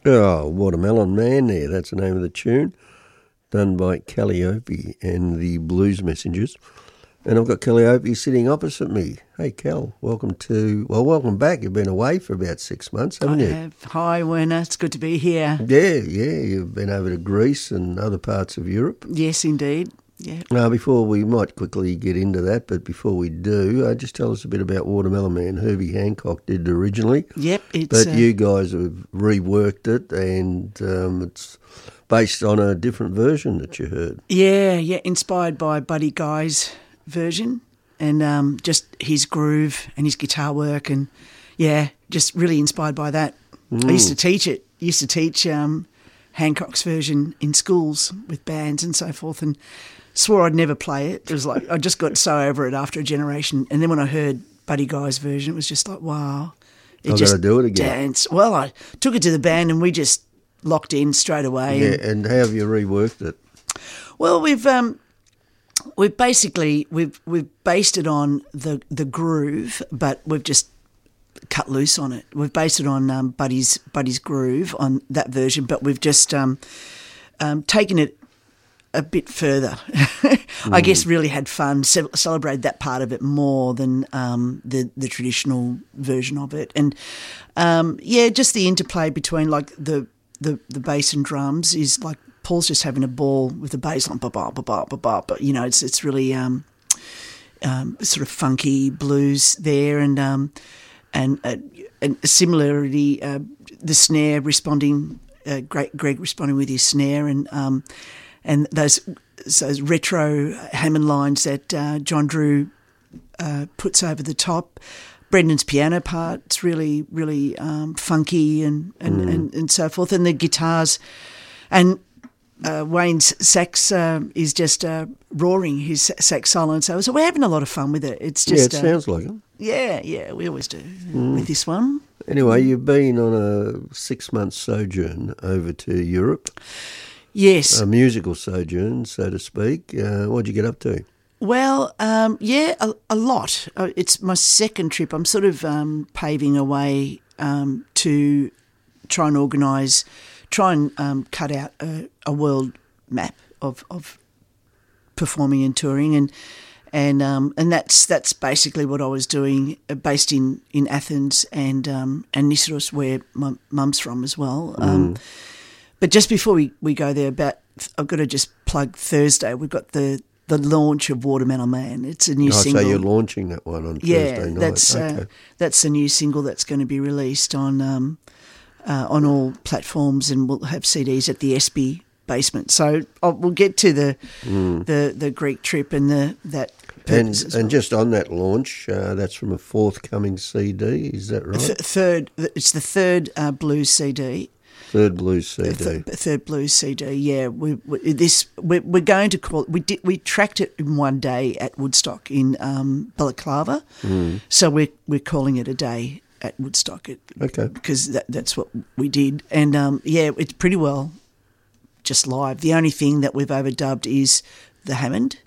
Oh, Watermelon Man there. That's the name of the tune, done by Calliope and the Blues Messengers. And I've got Calliope sitting opposite me. Hey, Cal, welcome back. You've been away for about 6 months, haven't you? I have. Hi, Werner. It's good to be here. Yeah. You've been over to Greece and other parts of Europe. Yes, indeed. Yeah. Now, before we might quickly get into that, but before we do, just tell us a bit about Watermelon Man. Herbie Hancock did it originally. Yep. But you guys have reworked it, and it's based on a different version that you heard. Yeah, inspired by Buddy Guy's version, and just his groove and his guitar work, and just really inspired by that. I used to teach it. Used to teach Hancock's version in schools with bands and so forth, and swore I'd never play it. It was like I just got so over it after a generation, and then when I heard Buddy Guy's version, it was just like, wow. I've got to do it again. Danced. Well, I took it to the band, and we just locked in straight away. Yeah, and how have you reworked it? Well, we've based it on the groove, but we've just cut loose on it. We've based it on Buddy's groove on that version, but we've just taken it a bit further. I guess really had fun, celebrated that part of it more than the traditional version of it, and just the interplay between like the bass and drums is like Paul's just having a ball with the bass on, but you know it's really sort of funky blues there, and similarly the snare responding, Greg responding with his snare, and those retro Hammond lines that John Drew puts over the top. Brendan's piano part's really, really funky and so forth, and the guitars, and Wayne's sax is just roaring, his sax solo, so we're having a lot of fun with it. It's just it sounds like it. Yeah, we always do with this one. Anyway, you've been on a 6-month sojourn over to Europe. Yes. A musical sojourn, so to speak. What'd you get up to? Well, a lot. It's my second trip. I'm sort of paving a way to try and cut out a world map of performing and touring, and that's basically what I was doing, based in Athens and Niceros, where my mum's from as well. But just before we go there, I've got to just plug Thursday. We've got the launch of Watermelon Man. It's a new single. So you're launching that one on Thursday night. That's a new single that's going to be released on all platforms, and we'll have CDs at the SB basement. So we'll get to the Greek trip and that. And just on that launch, that's from a forthcoming CD. Is that right? It's the third blues CD. Third blues CD. Third blues CD. Yeah, we're going to call it. We tracked it in one day at Woodstock in Balaclava, so we're calling it a day at Woodstock. Okay. Because that's what we did, and it's pretty well just live. The only thing that we've overdubbed is the Hammond,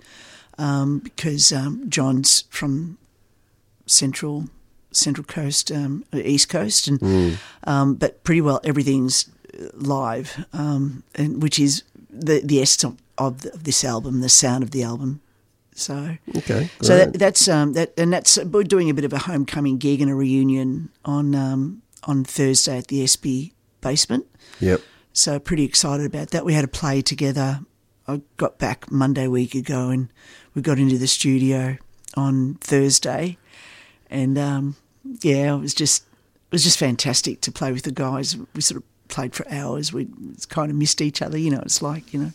because John's from Central Coast, East Coast, and but pretty well everything's live, and which is the essence of this album, the sound of the album. So okay, great. So that's we're doing a bit of a homecoming gig and a reunion on Thursday at the SB basement. Yep. So pretty excited about that. We had a play together. I got back Monday week ago, and we got into the studio on Thursday. And it was just fantastic to play with the guys. We sort of played for hours. We kind of missed each other, you know. It's like, you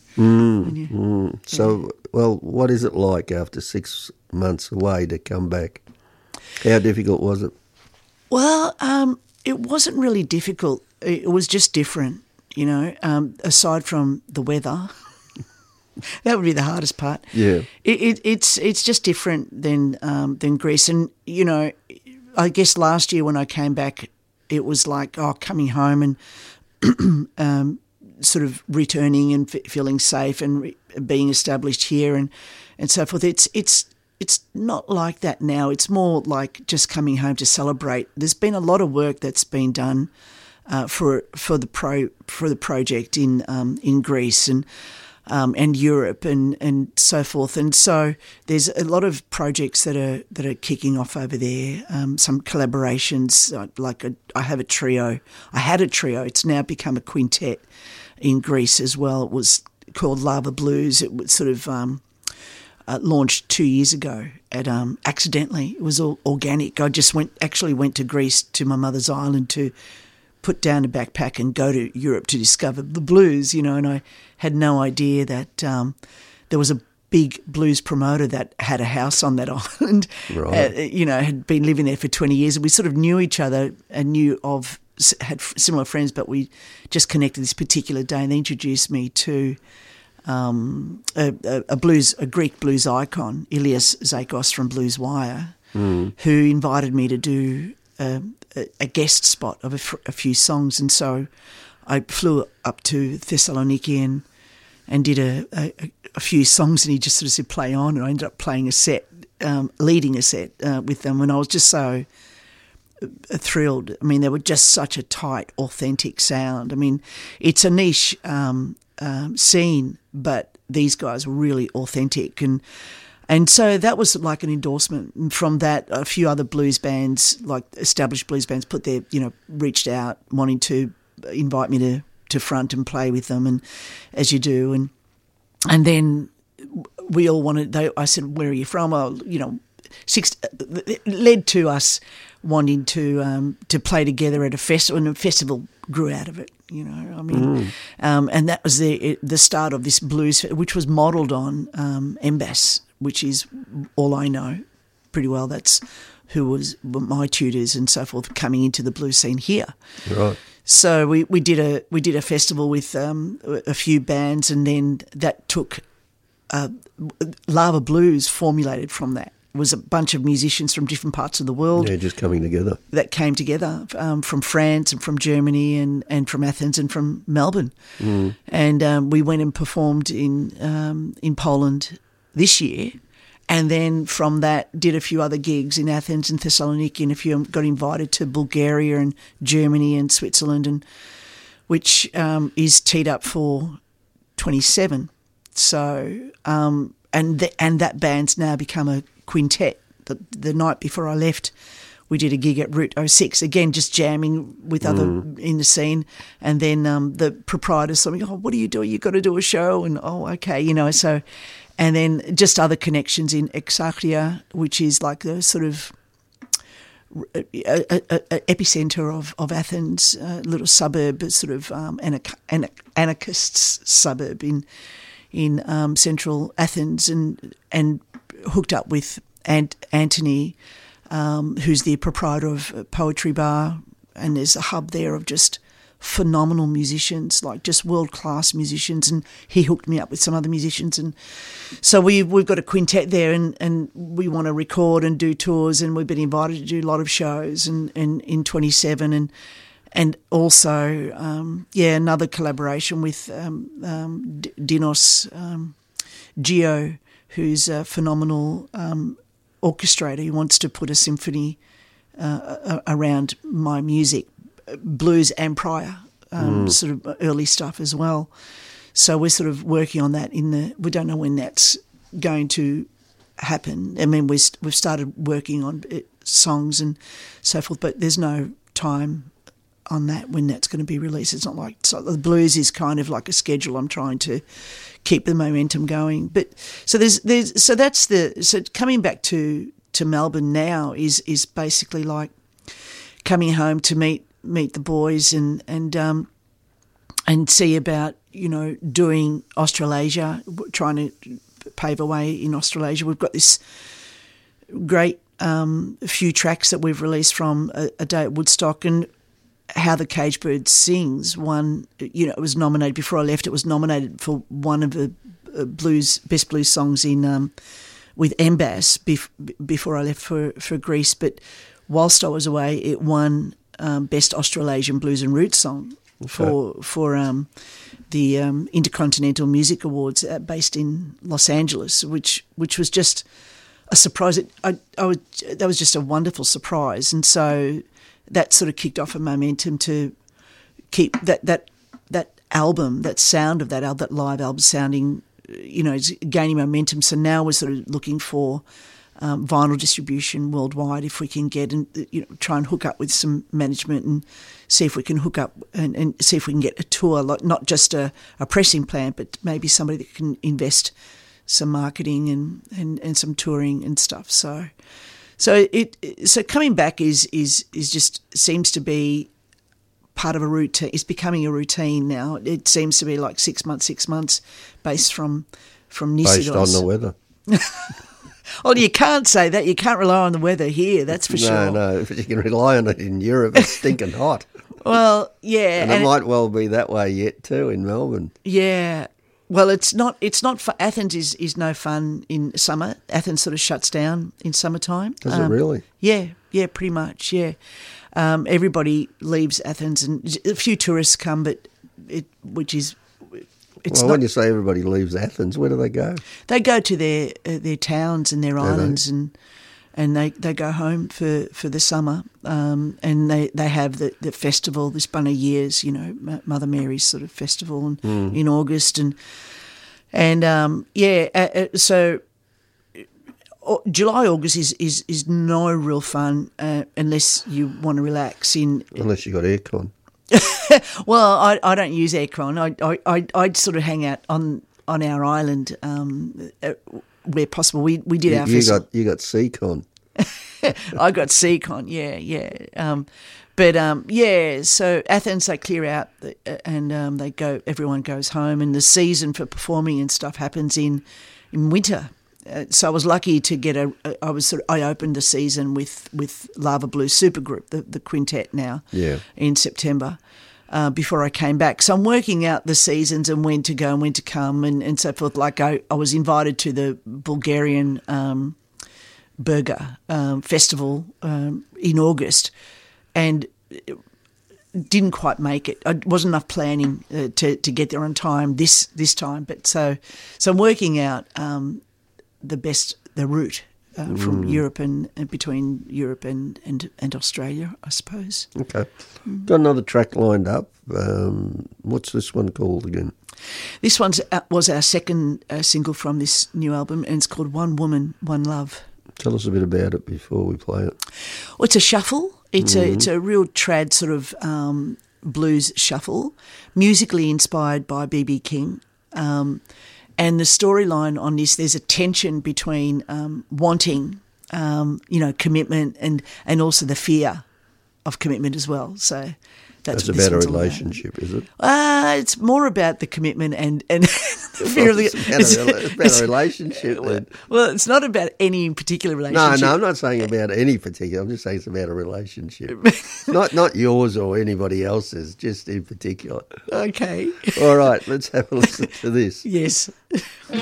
know. So, well, what is it like after 6 months away to come back? How difficult was it? Well, it wasn't really difficult. It was just different, you know. Aside from the weather, that would be the hardest part. Yeah, it's just different than Greece, and you know, I guess last year when I came back, it was like coming home and sort of returning and feeling safe and being established here and so forth. It's not like that now. It's more like just coming home to celebrate. There's been a lot of work that's been done for the project in Greece and Europe and so forth. And so there's a lot of projects that are kicking off over there. Some collaborations, I have a trio. I had a trio. It's now become a quintet in Greece as well. It was called Lava Blues. It was sort of launched 2 years ago accidentally. It was all organic. I just went to Greece, to my mother's island, to put down a backpack and go to Europe to discover the blues, and I had no idea that there was a big blues promoter that had a house on that island, right. Had been living there for 20 years. And we sort of knew each other and had similar friends, but we just connected this particular day, and they introduced me to a Greek blues icon, Ilias Zakos from Blues Wire, who invited me to do a guest spot of a few songs. And so I flew up to Thessaloniki and did a few songs, and he just sort of said, play on, and I ended up playing a set, leading a set with them, and I was just so thrilled. I mean, they were just such a tight, authentic sound. I mean, it's a niche scene, but these guys were really authentic, and so that was like an endorsement. And from that, a few other blues bands, like established blues bands, reached out wanting to invite me to front and play with them, and as you do, and then we all wanted. I said, "Where are you from?" It led to us wanting to play together at a festival, and a festival grew out of it. And that was the start of this blues, which was modelled on Embass, which is all I know pretty well. That's who was my tutors and so forth coming into the blues scene here. Right. So we did a festival with a few bands, and then that took Lava Blues formulated from that. It was a bunch of musicians from different parts of the world. Yeah, just coming together. That came together from France and from Germany and from Athens and from Melbourne. Mm. And we went and performed in Poland this year. And then from that, did a few other gigs in Athens and Thessaloniki, and got invited to Bulgaria and Germany and Switzerland, which is teed up for 27. So and that band's now become a quintet. The night before I left, we did a gig at Route 06, again just jamming with other in the scene, and then the proprietor said, "Oh, what are you doing? You got to do a show." And okay, so, and then just other connections in Exarchia, which is like the sort of epicenter of Athens, a little suburb, sort of anarchist suburb in central Athens, and hooked up with Anthony, who's the proprietor of Poetry Bar, and there's a hub there of just phenomenal musicians, like just world-class musicians, and he hooked me up with some other musicians, and so we've got a quintet there, and we want to record and do tours, and we've been invited to do a lot of shows and in 27, and also another collaboration with Dinos Gio, who's a phenomenal orchestrator. He wants to put a symphony around my music, blues and prior, sort of early stuff as well. So we're sort of working on that. We don't know when that's going to happen. I mean, we've started working on songs and so forth, but there's no time on that when that's going to be released. It's not like the blues is kind of like a schedule. I'm trying to keep the momentum going. But so so coming back to Melbourne now is basically like coming home to meet the boys and see about doing Australasia, trying to pave a way in Australasia. We've got this great few tracks that we've released from a day at Woodstock, and How the Caged Bird Sings won. It was nominated before I left. It was nominated for one of the best blues songs in with Embass before I left for Greece. But whilst I was away, it won Best Australasian Blues and Roots Song for the Intercontinental Music Awards based in Los Angeles, which was just a surprise. That was just a wonderful surprise, and so that sort of kicked off a momentum to keep that album, that sound of that album, that live album sounding, is gaining momentum. So now we're sort of looking for vinyl distribution worldwide, if we can get and try and hook up with some management and see if we can hook up and see if we can get a tour, like not just a pressing plant, but maybe somebody that can invest some marketing and some touring and stuff. So coming back is just seems to be part of a routine. It's becoming a routine now. It seems to be like 6 months based from Nisidos. Based on the weather. Well, you can't say that. You can't rely on the weather here, that's for sure. No, if you can rely on it in Europe, it's stinking hot. Well, yeah. And it might well be that way yet too in Melbourne. Yeah. Well, it's not for Athens is no fun in summer. Athens sort of shuts down in summertime. Does it really? Yeah, pretty much, yeah. Everybody leaves Athens and a few tourists come, but when you say everybody leaves Athens, where do they go? They go to their towns and their islands, and they go home for the summer. And they have the festival, this Bunny Years, Mother Mary's sort of festival in August, so July, August is no real fun unless you want to relax unless you got aircon. Well, I don't use aircon. I'd sort of hang out on our island where possible. We did our festival. You got Seacon. I got Seacon, yeah. So Athens, they clear out and they go. Everyone goes home, and the season for performing and stuff happens in winter. So I was lucky to get I opened the season with Lava Blues Supergroup, the quintet now, in September, before I came back. So I'm working out the seasons and when to go and when to come and so forth. Like I was invited to the Bulgarian Burger festival in August and didn't quite make it. It wasn't enough planning to get there on time this time. But so I'm working out the route from Europe and between Europe and Australia, I suppose. Okay. Got another track lined up. What's this one called again? This one was our second single from this new album, and it's called One Woman, One Love. Tell us a bit about it before we play it. Well, it's a shuffle. It's a real trad sort of blues shuffle, musically inspired by B.B. King. And the storyline on this, there's a tension between wanting, commitment and also the fear of commitment as well. So that's about a relationship, is it? It's more about the commitment and the fear of the. It's about a relationship then. Well, it's not about any particular relationship. No, I'm not saying about any particular. I'm just saying it's about a relationship. not yours or anybody else's, just in particular. Okay. All right, let's have a listen to this. Yes.